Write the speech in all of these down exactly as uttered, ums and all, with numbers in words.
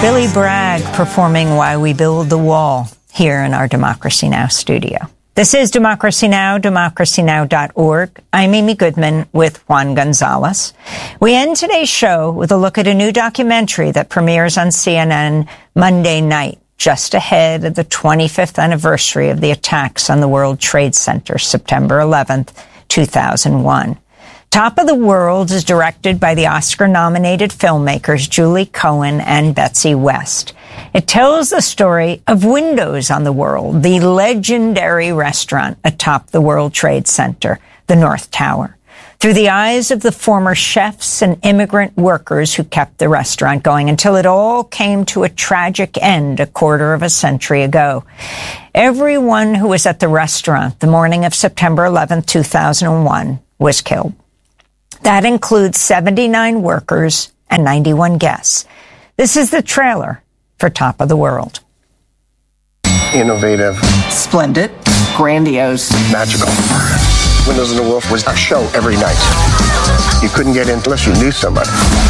Billy Bragg performing While We Build the Wall here in our Democracy Now! Studio. This is Democracy Now!, democracy now dot org. I'm Amy Goodman with Juan Gonzalez. We end today's show with a look at a new documentary that premieres on C N N Monday night, just ahead of the twenty-fifth anniversary of the attacks on the World Trade Center, September eleventh, two thousand one. Top of the World is directed by the Oscar-nominated filmmakers Julie Cohen and Betsy West. It tells the story of Windows on the World, the legendary restaurant atop the World Trade Center, the North Tower, through the eyes of the former chefs and immigrant workers who kept the restaurant going until it all came to a tragic end a quarter of a century ago. Everyone who was at the restaurant the morning of September eleventh, two thousand one was killed. That includes seventy-nine workers and ninety-one guests. This is the trailer for Top of the World. Innovative. Splendid. Grandiose. Magical. Windows on the World was a show every night. You couldn't get in unless you knew somebody.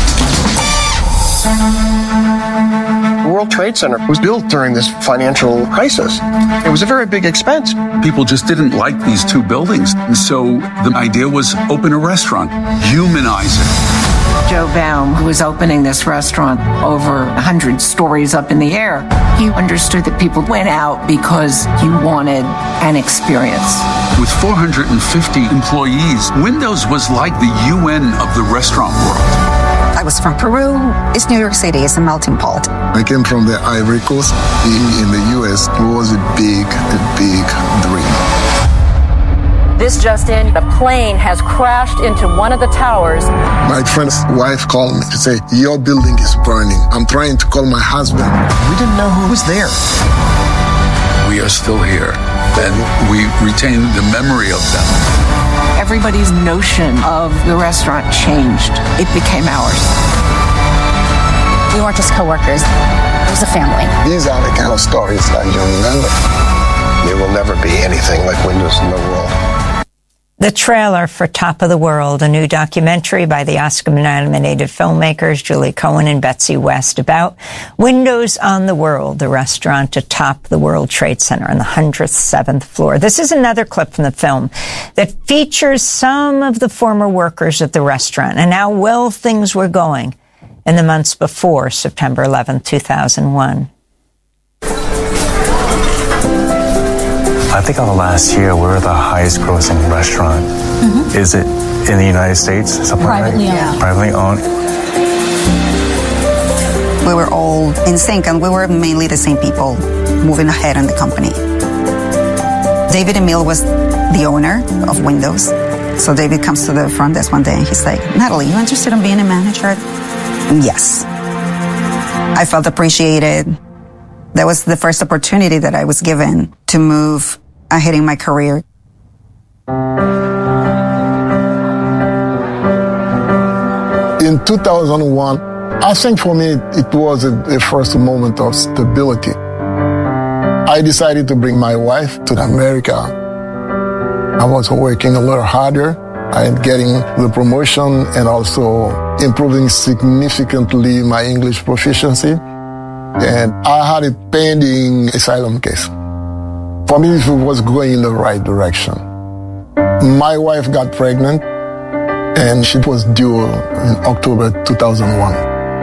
The World Trade Center was built during this financial crisis. It was a very big expense. People just didn't like these two buildings. And so the idea was open a restaurant, humanize it. Joe Baum, who was opening this restaurant over one hundred stories up in the air, he understood that people went out because he wanted an experience. With four hundred fifty employees, Windows was like the U N of the restaurant world. I was from Peru. It's New York City. It's a melting pot. I came from the Ivory Coast. Being in the U S was a big, a big dream. This just in, a plane has crashed into one of the towers. My friend's wife called me to say, your building is burning. I'm trying to call my husband. We didn't know who was there. We are still here, and we retain the memory of them. Everybody's notion of the restaurant changed. It became ours. We weren't just coworkers. It was a family. These are the kind of stories that you remember. There will never be anything like Windows in the World. The trailer for Top of the World, a new documentary by the Oscar-nominated filmmakers Julie Cohen and Betsy West about Windows on the World, the restaurant atop the World Trade Center on the one hundred seventh floor. This is another clip from the film that features some of the former workers at the restaurant and how well things were going in the months before September eleventh, two thousand one. I think over the last year, we're the highest grossing restaurant. Mm-hmm. Is it in the United States? Something Privately like owned. Privately owned. We were all in sync, and we were mainly the same people moving ahead in the company. David Emil was the owner of Windows. So David comes to the front desk one day, and he's like, Natalie, you interested in being a manager? Yes. I felt appreciated. That was the first opportunity that I was given to move ahead in my career. In two thousand one, I think for me it was a, a first moment of stability. I decided to bring my wife to America. I was working a little harder and getting the promotion and also improving significantly my English proficiency. And I had a pending asylum case. For me, it was going in the right direction. My wife got pregnant, and she was due in October two thousand one.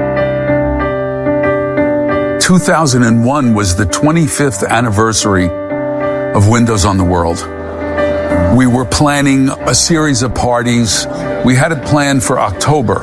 two thousand one was the twenty-fifth anniversary of Windows on the World. We were planning a series of parties. We had it planned for October.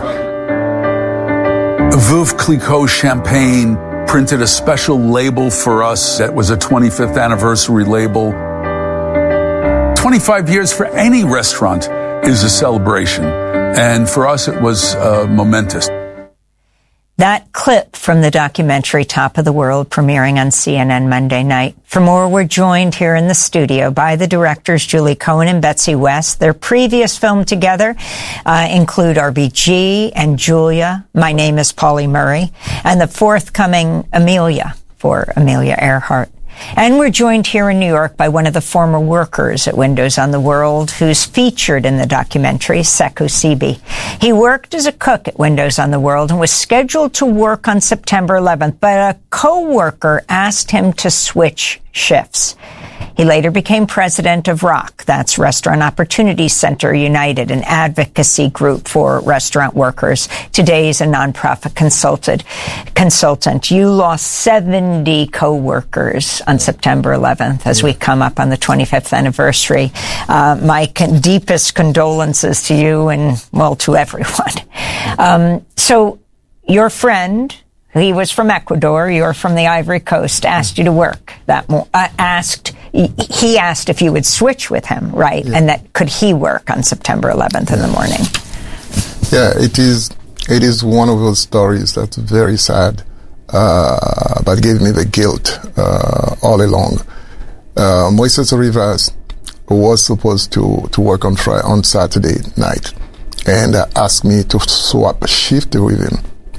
Veuve Clicquot Champagne printed a special label for us that was a twenty-fifth anniversary label. twenty-five years for any restaurant is a celebration, and for us it was uh, momentous. That clip from the documentary Top of the World premiering on C N N Monday night. For more, we're joined here in the studio by the directors Julie Cohen and Betsy West. Their previous film together uh, include R B G and Julia, My Name is Pauli Murray, and the forthcoming Amelia for Amelia Earhart. And we're joined here in New York by one of the former workers at Windows on the World who's featured in the documentary, Sekou Sibi. He worked as a cook at Windows on the World and was scheduled to work on September eleventh, but a co-worker asked him to switch shifts. He later became president of R O C, that's Restaurant Opportunity Center United, an advocacy group for restaurant workers. Today he's a nonprofit consultant. Consultant. You lost seventy co-workers on September eleventh as we come up on the twenty-fifth anniversary. Uh, my con- deepest condolences to you and, well, to everyone. Um, so your friend, he was from Ecuador, you're from the Ivory Coast, asked you to work that mo- uh, asked he asked if you would switch with him, right? Yeah. And that could he work on September eleventh in the morning? Yeah, it is it is one of those stories that's very sad, uh, but gave me the guilt uh, all along. Uh, Moises Rivas was supposed to, to work on Friday, on Saturday night, and uh, asked me to swap a shift with him.